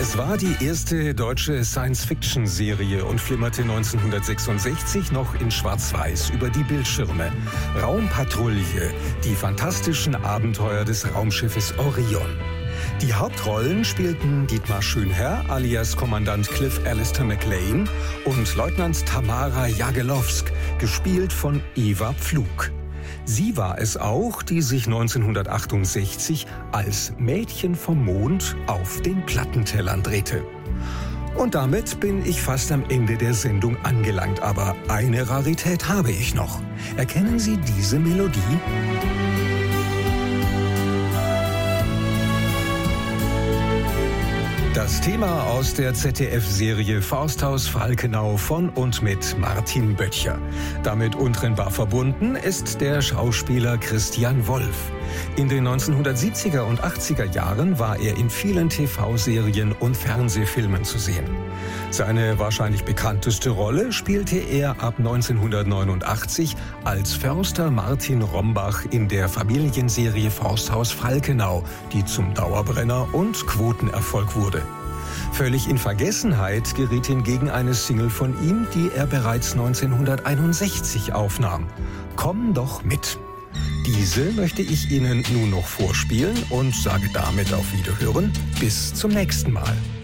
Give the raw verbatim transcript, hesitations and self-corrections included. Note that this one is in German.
Es war die erste deutsche Science-Fiction-Serie und flimmerte neunzehnhundertsechsundsechzig noch in Schwarz-Weiß über die Bildschirme. Raumpatrouille, die fantastischen Abenteuer des Raumschiffes Orion. Die Hauptrollen spielten Dietmar Schönherr alias Kommandant Cliff Alistair McLean und Leutnant Tamara Jagelowsk, gespielt von Eva Pflug. Sie war es auch, die sich neunzehnhundertachtundsechzig als Mädchen vom Mond auf den Plattentellern drehte. Und damit bin ich fast am Ende der Sendung angelangt, aber eine Rarität habe ich noch. Erkennen Sie diese Melodie? Das Thema aus der Z D F-Serie Forsthaus Falkenau von und mit Martin Böttcher. Damit untrennbar verbunden ist der Schauspieler Christian Wolf. In den neunzehnhundertsiebziger und achtziger Jahren war er in vielen T V-Serien und Fernsehfilmen zu sehen. Seine wahrscheinlich bekannteste Rolle spielte er ab neunzehnhundertneunundachtzig als Förster Martin Rombach in der Familienserie Forsthaus Falkenau, die zum Dauerbrenner und Quotenerfolg wurde. Völlig in Vergessenheit geriet hingegen eine Single von ihm, die er bereits neunzehnhunderteinundsechzig aufnahm. Komm doch mit! Diese möchte ich Ihnen nun noch vorspielen und sage damit auf Wiederhören. Bis zum nächsten Mal.